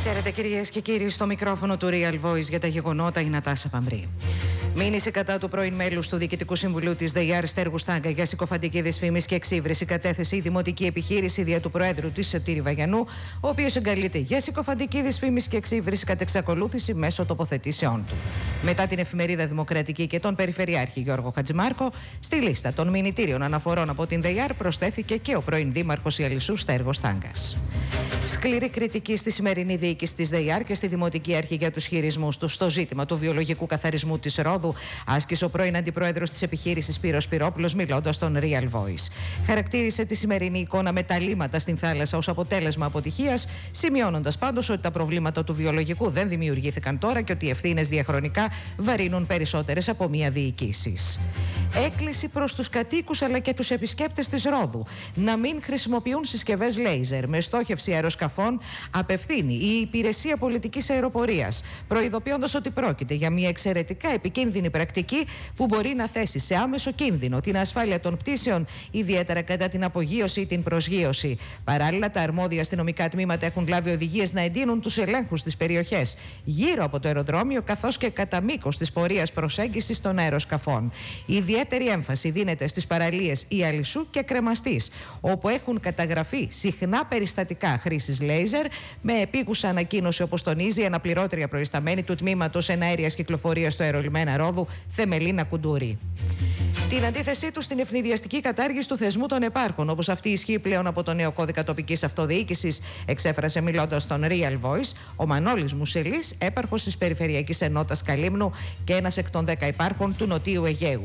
Χαίρετε κυρίες και κύριοι, στο μικρόφωνο του Real Voice για τα γεγονότα η Νατάσα Παμρή. Μήνυση κατά του πρώην μέλους του Διοικητικού Συμβουλίου της ΔΕΙΑΡ Στέργου Στάγκα για συκοφαντική δυσφήμιση και εξύβριση κατέθεσε η δημοτική επιχείρηση δια του Προέδρου της Σωτήρη Βαγιανού, ο οποίος εγκαλείται για συκοφαντική δυσφήμιση και εξύβριση κατ' εξακολούθηση μέσω τοποθετήσεών του. Μετά την εφημερίδα Δημοκρατική και τον Περιφερειάρχη Γιώργο Χατζημάρκο, στη λίστα των μηνυτήριων αναφορών από την ΔΕΙΑΡ προσθέθηκε και ο πρώην δήμαρχος Ιαλισσού Στέργος Στάγκας. Σκληρή κριτική στη σημερινή διοίκηση της ΔΕΙΑΡ και στη Δημοτική Αρχή για τους χειρισμούς του στο ζήτημα του βιολογικού καθαρισμού της Ρόδου, άσκησε ο πρώην αντιπρόεδρος της επιχείρησης Σπύρος Σπυρόπουλος, μιλώντας στον Real Voice. Χαρακτήρισε τη σημερινή εικόνα με τα λίμματα στην θάλασσα ως αποτέλεσμα αποτυχίας, σημειώνοντας πάντως ότι τα προβλήματα του βιολογικού δεν δημιουργήθηκαν τώρα και ότι οι ευθύνες διαχρονικά βαρύνουν περισσότερες από μία διοικήσεις. Έκκληση προς τους κατοίκους αλλά και τους επισκέπτες της Ρόδου να μην χρησιμοποιούν συσκευές λέιζερ με στόχευση αεροσκαφών, απευθύνει η Υπηρεσία Πολιτικής Αεροπορίας, προειδοποιώντας ότι πρόκειται για μια εξαιρετικά επικίνδυνη πρακτική που μπορεί να θέσει σε άμεσο κίνδυνο την ασφάλεια των πτήσεων, ιδιαίτερα κατά την απογείωση ή την προσγείωση. Παράλληλα, τα αρμόδια αστυνομικά τμήματα έχουν λάβει οδηγίες να εντείνουν τους ελέγχους στις περιοχές γύρω από το αεροδρόμιο, καθώς και κατά μήκος της πορείας προσέγγισης των αεροσκαφών. Ιδιαίτερη έμφαση δίνεται στις παραλίες Ιαλισσού και Κρεμαστής, όπου έχουν καταγραφεί συχνά περιστατικά χρήσης λέιζερ, με επίγουσα ανακοίνωση, όπως τονίζει η αναπληρώτρια προϊσταμένη του τμήματος εναέριας κυκλοφορίας στο αερολιμένα Ρόδου, Θεμελίνα Κουντούρη. Την αντίθεσή του στην ευνηδιαστική κατάργηση του θεσμού των επάρχων, όπως αυτή ισχύει πλέον από το νέο κώδικα τοπικής αυτοδιοίκησης, εξέφρασε μιλώντας στον Real Voice ο Μανώλης Μουσελής, έπαρχος της Περιφερειακής Ενότητας Καλύμνου και ένας εκ των 10 υπάρχων του Νοτίου Αιγαίου.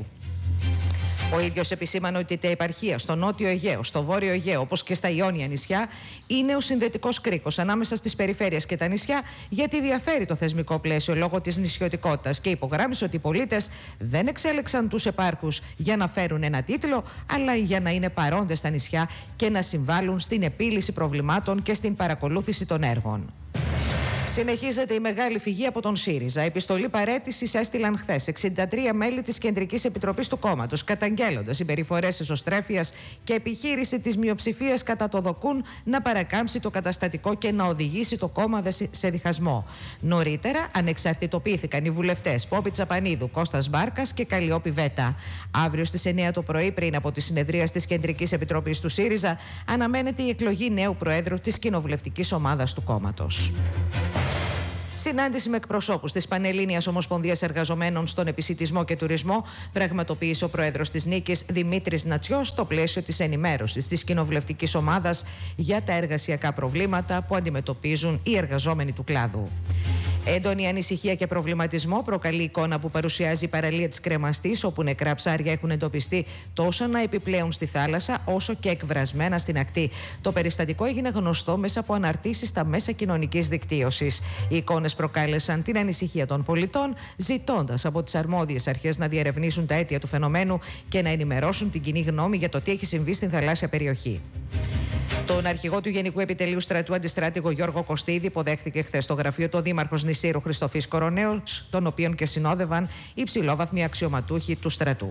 Ο ίδιος επισήμανε ότι τα επαρχία στο Νότιο Αιγαίο, στο Βόρειο Αιγαίο, όπως και στα Ιόνια νησιά, είναι ο συνδετικός κρίκος ανάμεσα στις περιφέρειες και τα νησιά, γιατί διαφέρει το θεσμικό πλαίσιο λόγω της νησιωτικότητας, και υπογράμμισε ότι οι πολίτες δεν εξέλεξαν τους επάρχους για να φέρουν ένα τίτλο, αλλά για να είναι παρόντες στα νησιά και να συμβάλλουν στην επίλυση προβλημάτων και στην παρακολούθηση των έργων. Συνεχίζεται η μεγάλη φυγή από τον ΣΥΡΙΖΑ. Επιστολή παραίτησης έστειλαν χθες 63 μέλη της Κεντρικής Επιτροπής του κόμματος, καταγγέλλοντας συμπεριφορές εσωστρέφειας και επιχείρηση της μειοψηφίας κατά το ΔΟΚΟΥΝ να παρακάμψει το καταστατικό και να οδηγήσει το κόμμα σε διχασμό. Νωρίτερα ανεξαρτητοποιήθηκαν οι βουλευτές Πόπη Τσαπανίδου, Κώστας Μπάρκας και Καλλιόπη Βέτα. Αύριο στις 9 το πρωί, πριν από τη συνεδρία της Κεντρικής Επιτροπής του ΣΥΡΙΖΑ, αναμένεται η εκλογή νέου Προέδρου της κοινοβουλευτικής ομάδας του κόμματος. Συνάντηση με εκπροσώπους της Πανελλήνιας Ομοσπονδίας Εργαζομένων στον Επισιτισμό και Τουρισμό πραγματοποίησε ο Πρόεδρος της Νίκης, Δημήτρης Νατσιός, στο πλαίσιο της ενημέρωσης της κοινοβουλευτικής ομάδας για τα εργασιακά προβλήματα που αντιμετωπίζουν οι εργαζόμενοι του κλάδου. Έντονη ανησυχία και προβληματισμό προκαλεί η εικόνα που παρουσιάζει η παραλία της Κρεμαστής, όπου νεκρά ψάρια έχουν εντοπιστεί τόσο να επιπλέουν στη θάλασσα, όσο και εκβρασμένα στην ακτή. Το περιστατικό έγινε γνωστό μέσα από αναρτήσεις στα μέσα κοινωνικής δικτύωσης. Οι εικόνες προκάλεσαν την ανησυχία των πολιτών, ζητώντας από τις αρμόδιες αρχές να διερευνήσουν τα αίτια του φαινομένου και να ενημερώσουν την κοινή γνώμη για το τι έχει συμβεί στην θαλάσσια περιοχή. Τον αρχηγό του Γενικού Επιτελείου Στρατού, αντιστράτηγο Γιώργο Κωστίδη, υποδέχθηκε χθες στο γραφείο του Δήμαρχος Νησίρου Χριστοφής Κοροναίος, τον οποίον και συνόδευαν υψηλόβαθμοι αξιωματούχοι του στρατού.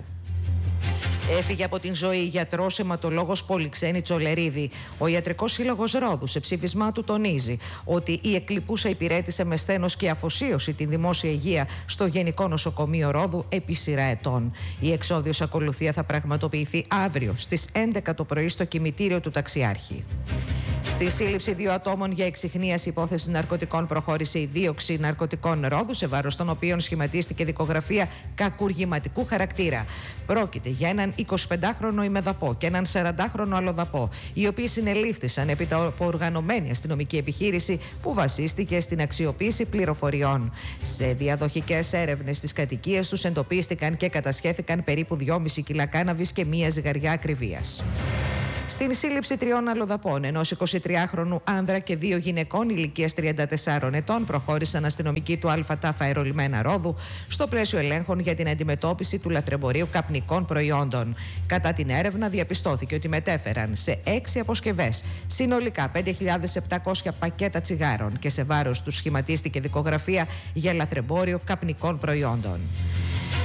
Έφυγε από την ζωή γιατρός αιματολόγος Πολυξένη Τσολερίδη. Ο Ιατρικός Σύλλογος Ρόδου, σε ψήφισμά του, τονίζει ότι η εκλειπούσα υπηρέτησε με σθένος και αφοσίωση την δημόσια υγεία στο Γενικό Νοσοκομείο Ρόδου επί σειρά ετών. Η εξώδιος ακολουθία θα πραγματοποιηθεί αύριο στις 11 το πρωί στο κημητήριο του Ταξιάρχη. Στη σύλληψη 2 ατόμων για εξιχνίαση υπόθεση ναρκωτικών προχώρησε η δίωξη ναρκωτικών Ρόδου, σε βάρος των οποίων σχηματίστηκε δικογραφία κακουργηματικού χαρακτήρα. Πρόκειται για έναν 25χρονο ημεδαπό και έναν 40χρονο αλλοδαπό, οι οποίοι συνελήφθησαν επί από οργανωμένη αστυνομική επιχείρηση που βασίστηκε στην αξιοποίηση πληροφοριών. Σε διαδοχικές έρευνες στις κατοικίες τους εντοπίστηκαν και κατασχέθηκαν περίπου 2,5 κιλά κάναβης και μία ζυγαριά ακριβίας. Στην σύλληψη 3 αλλοδαπών, ενός 23χρονου άνδρα και 2 γυναικών ηλικίας 34 ετών, προχώρησαν αστυνομικοί του ΑΤΑΦ αερολιμένα Ρόδου στο πλαίσιο ελέγχων για την αντιμετώπιση του λαθρεμπορίου καπνικών προϊόντων. Κατά την έρευνα, διαπιστώθηκε ότι μετέφεραν σε 6 αποσκευές συνολικά 5.700 πακέτα τσιγάρων και σε βάρος τους σχηματίστηκε δικογραφία για λαθρεμπόριο καπνικών προϊόντων.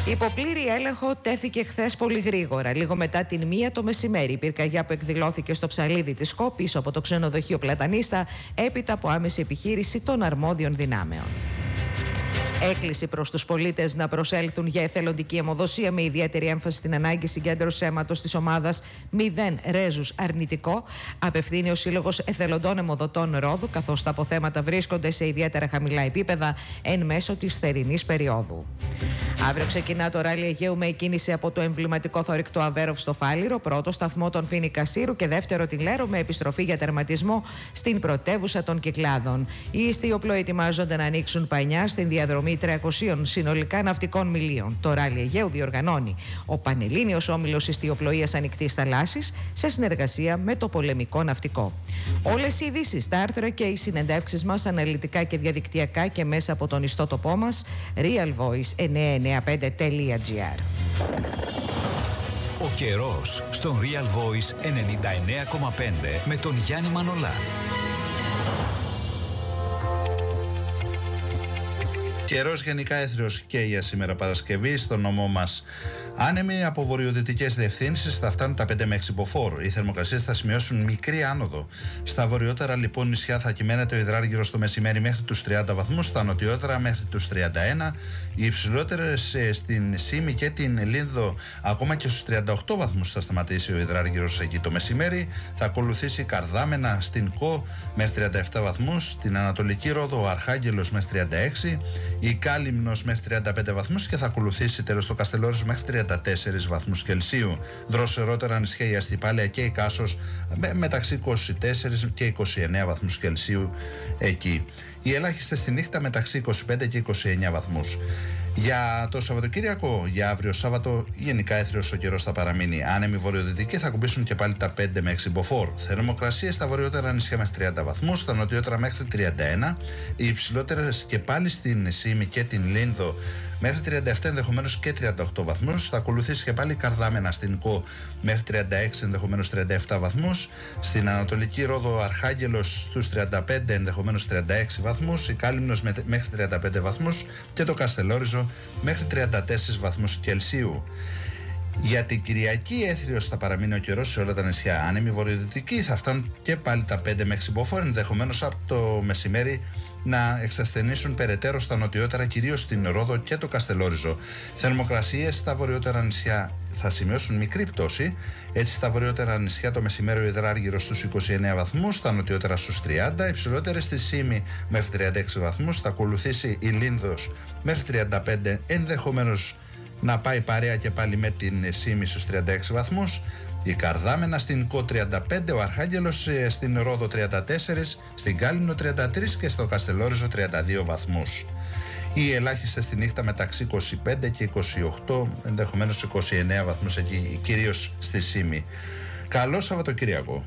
Υποπλήρη έλεγχο τέθηκε χθες πολύ γρήγορα. Λίγο μετά την 1 το μεσημέρι, η πυρκαγιά που εκδηλώθηκε στο ψαλίδι της ΚΟ πίσω από το ξενοδοχείο Πλατανίστα, έπειτα από άμεση επιχείρηση των αρμόδιων δυνάμεων. Έκκληση προς τους πολίτες να προσέλθουν για εθελοντική αιμοδοσία με ιδιαίτερη έμφαση στην ανάγκη συγκέντρωσης αίματος της ομάδας 0 Ρέζους Αρνητικό. Απευθύνει ο Σύλλογος Εθελοντών Αιμοδοτών Ρόδου, καθώς τα αποθέματα βρίσκονται σε ιδιαίτερα χαμηλά επίπεδα εν μέσω της θερινής περίοδου. Αύριο ξεκινά το ράλι Αιγαίου με εκκίνηση από το εμβληματικό θωρηκτό Αβέροφ στο Φάληρο, πρώτο σταθμό των Φοίνικα Σύρου και δεύτερο την Λέρο, με επιστροφή για τερματισμό στην πρωτεύουσα των Κυκλάδων. Οι ιστιοπλοοί ετοιμάζονται να ανοίξουν πανιά στην διαδρομή 300 συνολικά ναυτικών μιλίων. Το ράλι Αιγαίου διοργανώνει ο Πανελλήνιος Όμιλος Ιστιοπλοείας Ανοιχτής Θαλάσσης σε συνεργασία με το Πολεμικό Ναυτικό. Όλες οι ειδήσεις, τα άρθρα και οι συνεντεύξεις μας αναλυτικά και διαδικτυακά και μέσα από τον ιστότοπό μας realvoice995.gr. Ο καιρός στον Real Voice 99,5 με τον Γιάννη Μανολά. Καιρός γενικά έθριος και για σήμερα Παρασκευή στο νομό μας. Άνεμοι από βορειοδυτικές διευθύνσεις θα φτάνουν τα 5 με 6 μποφόρ. Οι θερμοκρασίες θα σημειώσουν μικρή άνοδο. Στα βορειότερα λοιπόν νησιά θα κυμαίνεται ο υδράργυρος στο μεσημέρι μέχρι τους 30 βαθμούς, στα νοτιότερα μέχρι τους 31. Οι υψηλότερες στην Σύμη και την Λίνδο ακόμα και στους 38 βαθμούς θα σταματήσει ο υδράργυρος εκεί το μεσημέρι. Θα ακολουθήσει Καρδάμενα στην Κο μέχρι 37 βαθμούς, στην Ανατολική Ρόδο ο Αρχάγγελος μέχρι 36, η Κάλυμνος μέχρι 35 βαθμούς και θα ακολουθήσει τέλος το Καστελόριζο μέχρι 34 βαθμούς Κελσίου. Δροσερότερα νησιά η Αστυπάλαια και η Κάσος μεταξύ 24 και 29 βαθμούς Κελσίου εκεί. Οι ελάχιστες στη νύχτα μεταξύ 25 και 29 βαθμούς. Για το Σαββατοκύριακο, για αύριο Σάββατο, γενικά έθριος ο καιρός θα παραμείνει. Άνεμοι βορειοδυτικοί θα κουμπίσουν και πάλι τα 5 με 6 μποφόρ. Θερμοκρασίες στα βορειότερα νησιά μέχρι 30 βαθμούς, στα νοτιότερα μέχρι 31. Οι υψηλότερες και πάλι στην Σύμη και την Λίνδο μέχρι 37, ενδεχομένως και 38 βαθμούς. Θα ακολουθήσει και πάλι Καρδάμενα στην Κο μέχρι 36, ενδεχομένως 37 βαθμούς. Στην Ανατολική Ρόδο Αρχάγγελος στους 35, ενδεχομένως 36 βαθμούς. Η Κάλυμνος μέχρι 35 βαθμούς και το Καστελόριζο μέχρι 34 βαθμούς Κελσίου. Για την Κυριακή έθριος θα παραμείνει ο καιρός σε όλα τα νησιά. Άνεμοι βορειοδυτικοί θα φτάνουν και πάλι τα 5 με 6 μποφόρ, ενδεχομένως από το μεσημέρι να εξασθενήσουν περαιτέρω στα νοτιότερα, κυρίως στην Ρόδο και το Καστελόριζο. Θερμοκρασίες στα βορειότερα νησιά θα σημειώσουν μικρή πτώση. Έτσι, στα βορειότερα νησιά το μεσημέρι ο υδράργυρος στους 29 βαθμούς, στα νοτιότερα στους 30, υψηλότερες στη Σύμη μέχρι 36 βαθμούς. Θα ακολουθήσει η Λίνδος μέχρι 35, ενδεχομένως να πάει παρέα και πάλι με την Σύμη στους 36 βαθμούς. Η Καρδάμενα στην Κο 35, ο Αρχάγγελος στην Ρόδο 34, στην Κάλυμνο 33 και στο Καστελόριζο 32 βαθμούς. Οι ελάχιστες στη νύχτα μεταξύ 25 και 28, ενδεχομένως 29 βαθμούς εκεί, κυρίως στη Σύμη. Καλό Σαββατοκύριακο.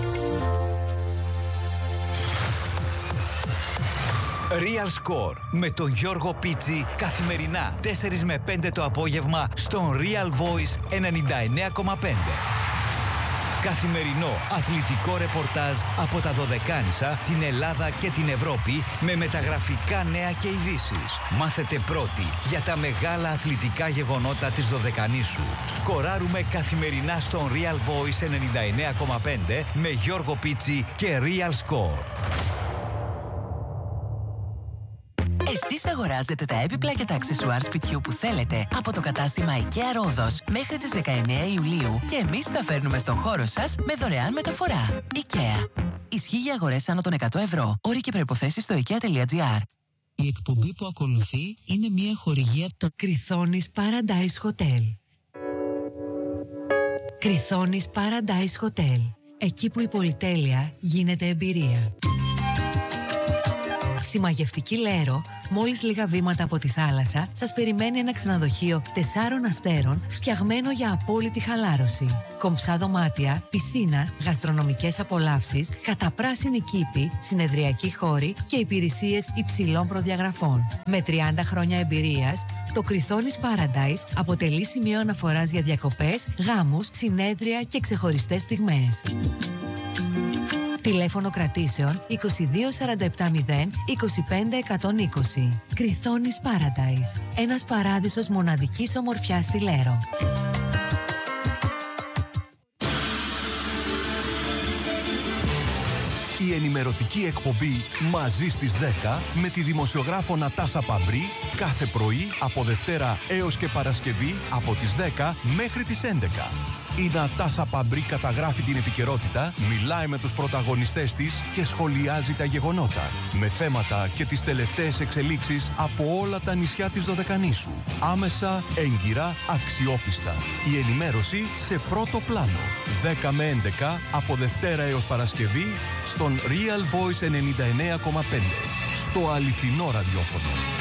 Real Score με τον Γιώργο Πίτσι καθημερινά 4 με 5 το απόγευμα στον Real Voice 99,5. Καθημερινό αθλητικό ρεπορτάζ από τα Δωδεκάνησα, την Ελλάδα και την Ευρώπη με μεταγραφικά νέα και ειδήσεις. Μάθετε πρώτοι για τα μεγάλα αθλητικά γεγονότα της Δωδεκανήσου. Σκοράρουμε καθημερινά στον Real Voice 99,5 με Γιώργο Πίτσι και Real Score. Εσείς αγοράζετε τα έπιπλα και τα αξεσουάρ σπιτιού που θέλετε από το κατάστημα IKEA Ρόδος μέχρι τις 19 Ιουλίου και εμείς τα φέρνουμε στον χώρο σας με δωρεάν μεταφορά. IKEA. Ισχύει για αγορές άνω των 100 ευρώ. Όροι και προϋποθέσεις στο IKEA.gr. Η εκπομπή που ακολουθεί είναι μια χορηγία των Κριθώνης Paradise Hotel. Κριθώνης Paradise Hotel. Εκεί που η πολυτέλεια γίνεται εμπειρία. Στη μαγευτική Λέρο, μόλις λίγα βήματα από τη θάλασσα, σας περιμένει ένα ξενοδοχείο 4 αστέρων φτιαγμένο για απόλυτη χαλάρωση. Κομψά δωμάτια, πισίνα, γαστρονομικές απολαύσεις, καταπράσινη κήπη, συνεδριακοί χώροι και υπηρεσίες υψηλών προδιαγραφών. Με 30 χρόνια εμπειρίας, το Κριθώνης Paradise αποτελεί σημείο αναφοράς για διακοπές, γάμους, συνέδρια και ξεχωριστές στιγμές. Τηλέφωνο κρατήσεων 2247 0 25 120. Κριθόνης Paradise. Ένας παράδεισος μοναδικής ομορφιάς στη Λέρο. Η ενημερωτική εκπομπή «Μαζί στις 10» με τη δημοσιογράφο Νατάσα Παμπρί κάθε πρωί από Δευτέρα έως και Παρασκευή από τις 10 μέχρι τις 11. Η Νατάσα Παμπρί καταγράφει την επικαιρότητα, μιλάει με τους πρωταγωνιστές της και σχολιάζει τα γεγονότα με θέματα και τις τελευταίες εξελίξεις από όλα τα νησιά της Δωδεκανήσου. Άμεσα, έγκυρα, αξιόπιστα. Η ενημέρωση σε πρώτο πλάνο. 10 με 11 από Δευτέρα έως Παρασκευή στον Real Voice 99,5. Στο αληθινό ραδιόφωνο.